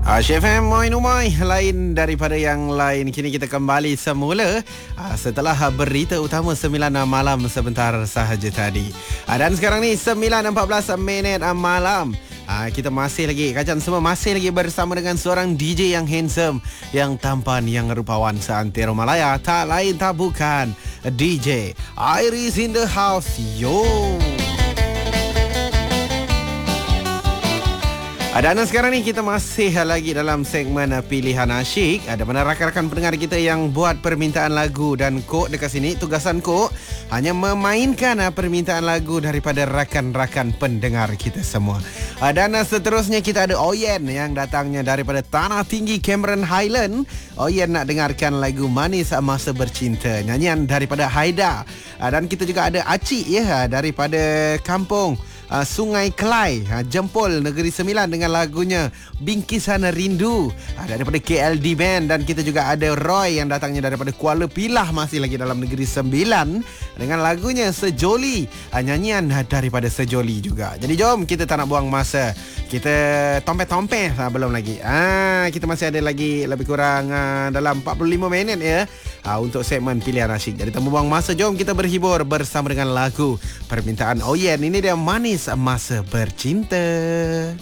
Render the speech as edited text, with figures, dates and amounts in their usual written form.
Chef M, Moin Umai, lain daripada yang lain. Kini kita kembali semula setelah berita utama 9 malam sebentar sahaja tadi. Dan sekarang ni 9.14 minit malam. Kita masih lagi, kacan semua masih lagi bersama dengan seorang DJ yang handsome, yang tampan, yang rupawan seantero Malaya. Tak lain tak bukan DJ Iris in the house. Yo. Dan sekarang ni kita masih lagi dalam segmen pilihan asyik. Ada mana rakan-rakan pendengar kita yang buat permintaan lagu, dan Kok dekat sini tugasan Kok hanya memainkan permintaan lagu daripada rakan-rakan pendengar kita semua. Dan seterusnya kita ada Oyen yang datangnya daripada Tanah Tinggi Cameron Highland. Oyen nak dengarkan lagu Manis Masa Bercinta, nyanyian daripada Haida. Dan kita juga ada Acik daripada kampung Sungai Kelai, Jempol Negeri Sembilan dengan lagunya Bingkisan Rindu daripada KLD Band. Dan kita juga ada Roy yang datangnya daripada Kuala Pilah, masih lagi dalam Negeri Sembilan, dengan lagunya Sejoli, nyanyian daripada Sejoli juga. Jadi jom, kita tak nak buang masa, kita tompeh-tompeh belum lagi. Kita masih ada lagi lebih kurang dalam 45 minit ya untuk segmen pilihan asyik. Jadi tanpa buang masa, jom kita berhibur bersama dengan lagu permintaan Oyen. Ini dia Manis Masa Bercinta.